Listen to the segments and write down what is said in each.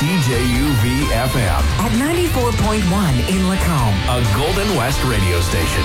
CJUV FM At 94.1 in Lacombe. a Golden West radio station.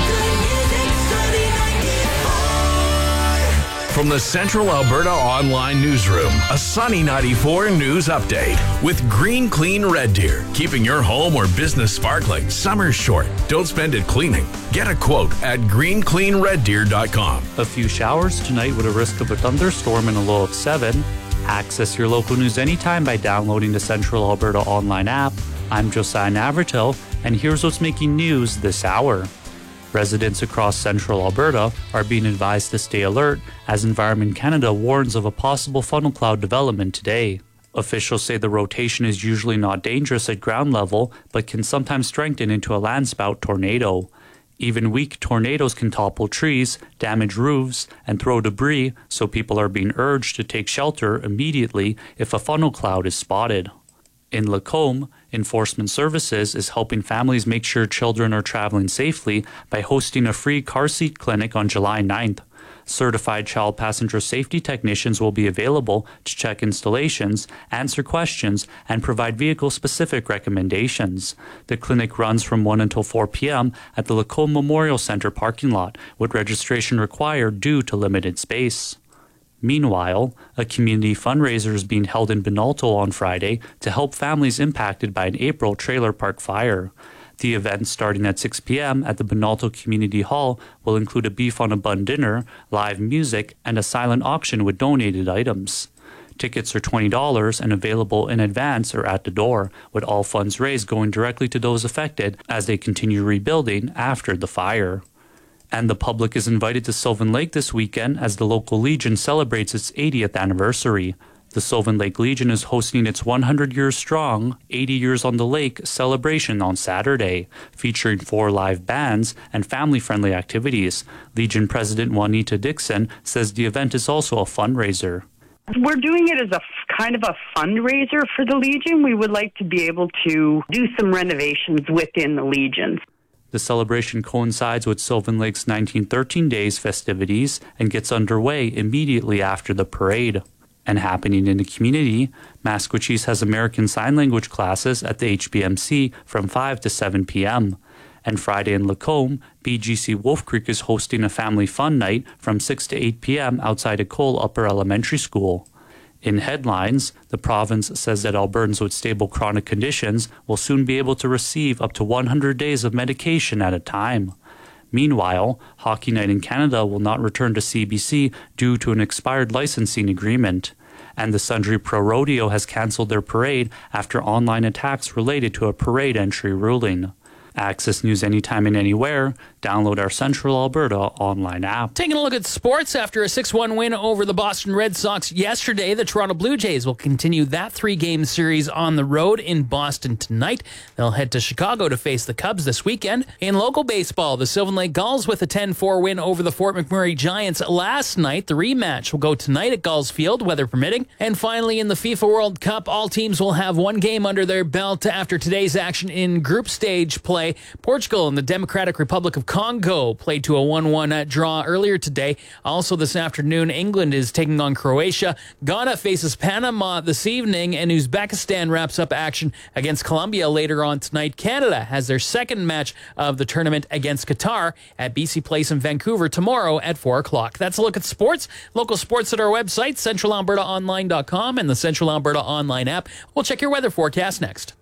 From the Central Alberta Online Newsroom, a Sunny 94 news update with Green Clean Red Deer. Keeping your home or business sparkling. Summer's short. Don't spend it cleaning. Get a quote at greencleanreddeer.com. A few showers tonight with a risk of a thunderstorm and a low of 7. Access your local news anytime by downloading the Central Alberta Online app. I'm Josiah Navratil, and here's what's making news this hour. Residents across central Alberta are being advised to stay alert as Environment Canada warns of a possible funnel cloud development today. Officials say the rotation is usually not dangerous at ground level, but can sometimes strengthen into a landspout tornado. Even weak tornadoes can topple trees, damage roofs, and throw debris, so people are being urged to take shelter immediately if a funnel cloud is spotted. In Lacombe, Enforcement Services is helping families make sure children are traveling safely by hosting a free car seat clinic on July 9th. Certified child passenger safety technicians will be available to check installations, answer questions, and provide vehicle-specific recommendations. The clinic runs from 1 until 4 p.m. at the Lacombe Memorial Centre parking lot, with registration required due to limited space. Meanwhile, a community fundraiser is being held in Benalto on Friday to help families impacted by an April trailer park fire. The event, starting at 6 p.m. at the Benalto Community Hall, will include a beef on a bun dinner, live music, and a silent auction with donated items. Tickets are $20 and available in advance or at the door, with all funds raised going directly to those affected as they continue rebuilding after the fire. And the public is invited to Sylvan Lake this weekend as the local Legion celebrates its 80th anniversary. The Sylvan Lake Legion is hosting its 100 years strong, 80 years on the lake celebration on Saturday, featuring 4 live bands and family-friendly activities. Legion President Juanita Dixon says the event is also a fundraiser. We're doing it as a kind of a fundraiser for the Legion. We would like to be able to do some renovations within the Legion. The celebration coincides with Sylvan Lake's 1913 Days festivities and gets underway immediately after the parade. And happening in the community, Maskwacis has American Sign Language classes at the HBMC from 5 to 7 p.m. And Friday in Lacombe, BGC Wolf Creek is hosting a family fun night from 6 to 8 p.m. outside of Cole Upper Elementary School. In headlines, the province says that Albertans with stable chronic conditions will soon be able to receive up to 100 days of medication at a time. Meanwhile, Hockey Night in Canada will not return to CBC due to an expired licensing agreement. And the Sundre Pro Rodeo has cancelled their parade after online attacks related to a parade entry ruling. Access news anytime and anywhere. Download our Central Alberta online app. Taking a look at sports, after a 6-1 win over the Boston Red Sox yesterday, the Toronto Blue Jays will continue that 3-game series on the road in Boston tonight. They'll head to Chicago to face the Cubs this weekend. In local baseball, the Sylvan Lake Gulls with a 10-4 win over the Fort McMurray Giants last night. The rematch will go tonight at Gulls Field, weather permitting. And finally, in the FIFA World Cup, all teams will have one game under their belt after today's action in group stage play. Portugal and the Democratic Republic of Congo played to a 1-1 draw earlier today. Also this afternoon, England is taking on Croatia. Ghana faces Panama this evening, and Uzbekistan wraps up action against Colombia later on tonight. Canada has their second match of the tournament against Qatar at BC Place in Vancouver tomorrow at 4 o'clock. That's a look at sports. Local sports at our website, centralalbertaonline.com, and the Central Alberta Online app. We'll check your weather forecast next.